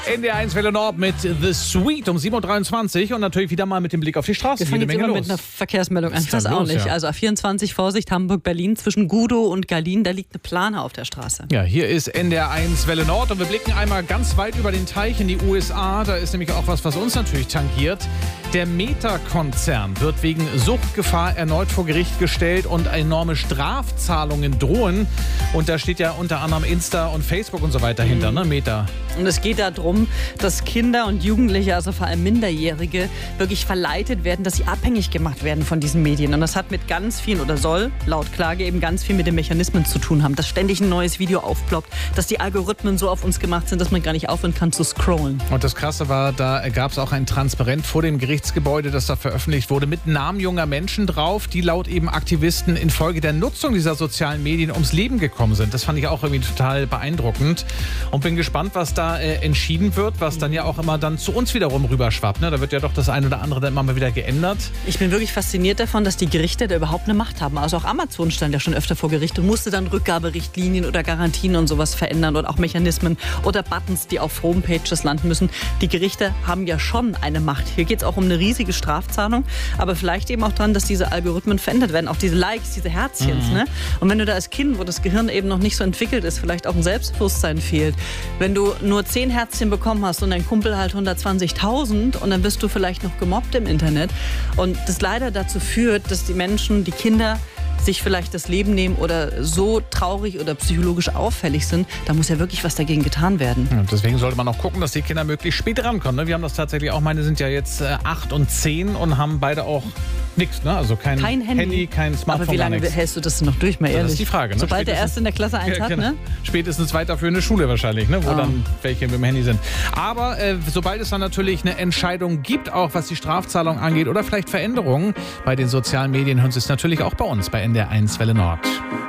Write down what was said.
NDR1 Welle Nord mit The Sweet um 7.23 Uhr und natürlich wieder mal mit dem Blick auf die Straße. Wir fangen jetzt immer mit einer Verkehrsmeldung an. Das auch nicht. Ja. Also A24, Vorsicht, Hamburg-Berlin, zwischen Gudow und Gallien, da liegt eine Plane auf der Straße. Ja, hier ist NDR1 Welle Nord und wir blicken einmal ganz weit über den Teich in die USA. Da ist nämlich auch was uns natürlich tangiert. Der Meta-Konzern wird wegen Suchtgefahr erneut vor Gericht gestellt und enorme Strafzahlungen drohen. Und da steht ja unter anderem Insta und Facebook und so weiter hinter, ne, Meta. Und es geht darum, dass Kinder und Jugendliche, also vor allem Minderjährige, wirklich verleitet werden, dass sie abhängig gemacht werden von diesen Medien. Und das hat mit ganz vielen, oder soll laut Klage eben ganz viel mit den Mechanismen zu tun haben. Dass ständig ein neues Video aufploppt, dass die Algorithmen so auf uns gemacht sind, dass man gar nicht aufhören kann zu scrollen. Und das Krasse war, da gab es auch ein Transparent vor dem Gerichtsgebäude, das da veröffentlicht wurde, mit Namen junger Menschen drauf, die laut eben Aktivisten infolge der Nutzung dieser sozialen Medien ums Leben gekommen sind. Das fand ich auch irgendwie total beeindruckend und bin gespannt, was da entschieden wird, was dann ja auch immer dann zu uns wiederum rüberschwappt. Ne? Da wird ja doch das ein oder andere dann immer mal wieder geändert. Ich bin wirklich fasziniert davon, dass die Gerichte da überhaupt eine Macht haben. Also auch Amazon stand ja schon öfter vor Gericht und musste dann Rückgaberichtlinien oder Garantien und sowas verändern und auch Mechanismen oder Buttons, die auf Homepages landen müssen. Die Gerichte haben ja schon eine Macht. Hier geht es auch um eine riesige Strafzahlung, aber vielleicht eben auch daran, dass diese Algorithmen verändert werden. Auch diese Likes, diese Herzchens. Ne? Und wenn du da als Kind, wo das Gehirn eben noch nicht so entwickelt ist, vielleicht auch ein Selbstbewusstsein fehlt, wenn du nur 10 Herzchen bekommen hast und dein Kumpel halt 120.000 und dann bist du vielleicht noch gemobbt im Internet und das leider dazu führt, dass die Menschen, die Kinder sich vielleicht das Leben nehmen oder so traurig oder psychologisch auffällig sind, da muss ja wirklich was dagegen getan werden. Ja, deswegen sollte man auch gucken, dass die Kinder möglichst spät rankommen. Ne? Wir haben das tatsächlich auch, meine sind ja jetzt 8 und 10 und haben beide auch nichts, ne? Also kein Handy, kein Smartphone. Aber wie lange hältst du das denn noch durch, mal ehrlich? Das ist die Frage. Ne? Sobald der Erste in der Klasse 1 hat, ne? Spätestens weiterführende Schule wahrscheinlich, ne? Wo dann welche mit dem Handy sind. Aber sobald es dann natürlich eine Entscheidung gibt, auch was die Strafzahlung angeht oder vielleicht Veränderungen bei den sozialen Medien, hören Sie es natürlich auch bei uns, bei NDR1 Welle Nord.